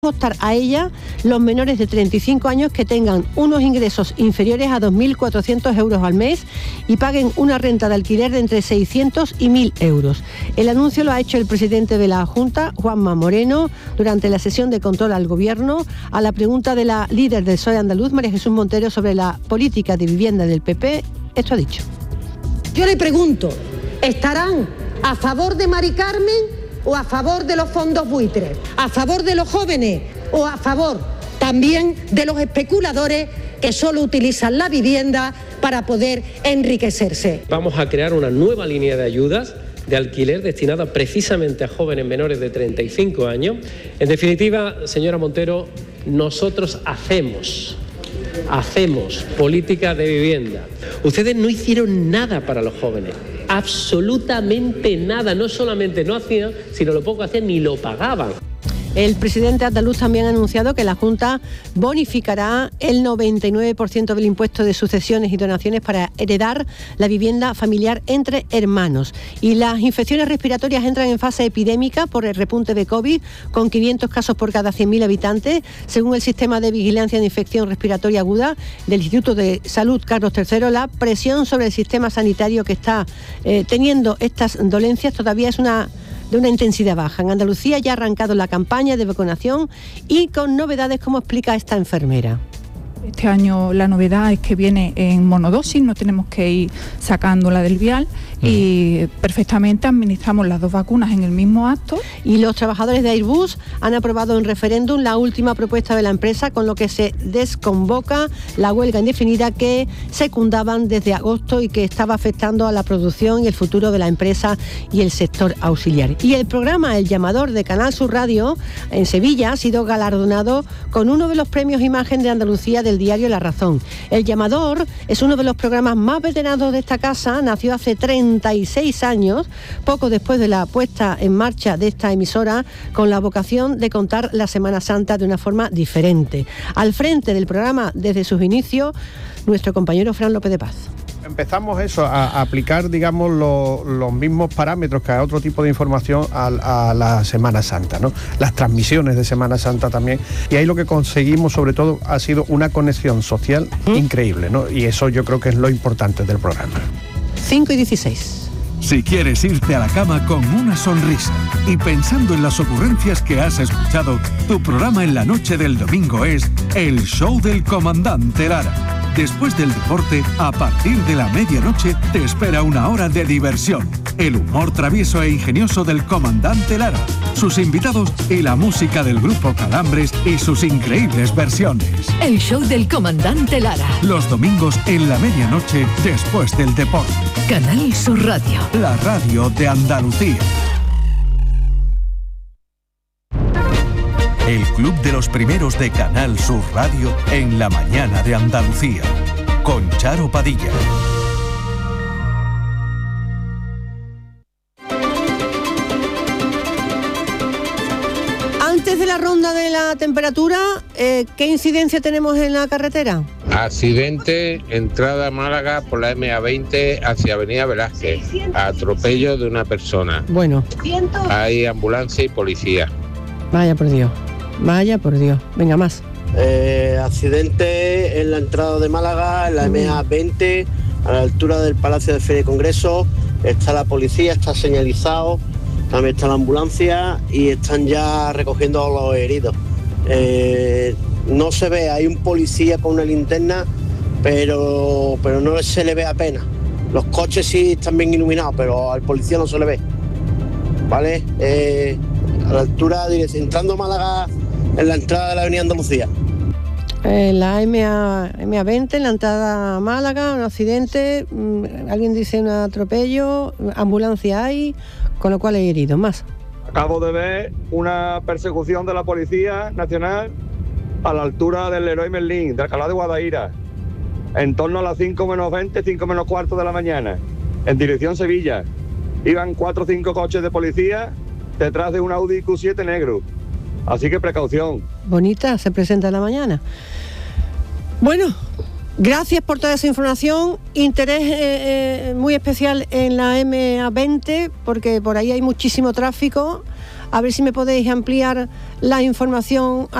optar a ella los menores de 35 años que tengan unos ingresos inferiores a 2.400 euros al mes y paguen una renta de alquiler de entre 600 y 1.000 euros. El anuncio lo ha hecho el presidente de la Junta, Juanma Moreno, durante la sesión de control al Gobierno, a la pregunta de la líder del PSOE andaluz, María Jesús Montero, sobre la política de vivienda del PP. Esto ha dicho. Yo le pregunto, ¿estarán a favor de Mari Carmen o a favor de los fondos buitres? ¿A favor de los jóvenes o a favor también de los especuladores que solo utilizan la vivienda para poder enriquecerse? Vamos a crear una nueva línea de ayudas de alquiler destinada precisamente a jóvenes menores de 35 años. En definitiva, señora Montero, nosotros hacemos política de vivienda. Ustedes no hicieron nada para los jóvenes, absolutamente nada. No solamente no hacían, sino lo poco hacían ni lo pagaban. El presidente andaluz también ha anunciado que la Junta bonificará el 99% del impuesto de sucesiones y donaciones para heredar la vivienda familiar entre hermanos. Y las infecciones respiratorias entran en fase epidémica por el repunte de COVID, con 500 casos por cada 100.000 habitantes, según el Sistema de Vigilancia de Infección Respiratoria Aguda del Instituto de Salud Carlos III. La presión sobre el sistema sanitario que está teniendo estas dolencias todavía es de una intensidad baja. En Andalucía ya ha arrancado la campaña de vacunación y con novedades, como explica esta enfermera. Este año la novedad es que viene en monodosis, no tenemos que ir sacándola del vial y perfectamente administramos las dos vacunas en el mismo acto. Y los trabajadores de Airbus han aprobado en referéndum la última propuesta de la empresa, con lo que se desconvoca la huelga indefinida que secundaban desde agosto y que estaba afectando a la producción y el futuro de la empresa y el sector auxiliar. Y el programa El Llamador de Canal Sur Radio en Sevilla ha sido galardonado con uno de los premios Imagen de Andalucía del diario La Razón. El Llamador es uno de los programas más veteranos de esta casa, nació hace 36 años, poco después de la puesta en marcha de esta emisora, con la vocación de contar la Semana Santa de una forma diferente. Al frente del programa desde sus inicios, nuestro compañero Fran López de Paz. Empezamos a aplicar, digamos, los mismos parámetros que a otro tipo de información a la Semana Santa, ¿no? Las transmisiones de Semana Santa también. Y ahí lo que conseguimos, sobre todo, ha sido una conexión social increíble, ¿no? Y eso yo creo que es lo importante del programa. 5:16. Si quieres irte a la cama con una sonrisa y pensando en las ocurrencias que has escuchado, tu programa en la noche del domingo es El Show del Comandante Lara. Después del deporte, a partir de la medianoche, te espera una hora de diversión. El humor travieso e ingenioso del Comandante Lara, sus invitados y la música del grupo Calambres y sus increíbles versiones. El Show del Comandante Lara. Los domingos en la medianoche, después del deporte. Canal Sur Radio. La radio de Andalucía. El Club de los Primeros de Canal Sur Radio en la mañana de Andalucía, con Charo Padilla. Antes de la ronda de la temperatura, ¿qué incidencia tenemos en la carretera? Accidente, entrada a Málaga por la MA20 hacia Avenida Velázquez. Atropello de una persona. Bueno. Hay ambulancia y policía. Vaya por Dios. Vaya por Dios. Venga, más. Accidente en la entrada de Málaga, en la MA20, a la altura del Palacio de Feria y Congreso. Está la policía, está señalizado, también está la ambulancia y están ya recogiendo a los heridos. No se ve, hay un policía con una linterna, pero no se le ve apenas. Los coches sí están bien iluminados, pero al policía no se le ve. ¿Vale? A la altura, entrando a Málaga, en la entrada de la Avenida Andalucía. La MA20, en la entrada a Málaga, un accidente, alguien dice un atropello, ambulancia hay, con lo cual hay heridos. Más. Acabo de ver una persecución de la Policía Nacional a la altura del Leroy Merlín, de Alcalá de Guadaira, en torno a las 5 menos 20, 5 menos cuarto de la mañana, en dirección Sevilla. Iban 4 o 5 coches de policía detrás de un Audi Q7 negro. Así que precaución. Bonita, se presenta en la mañana. Bueno, gracias por toda esa información. Interés muy especial en la MA20, porque por ahí hay muchísimo tráfico. A ver si me podéis ampliar la información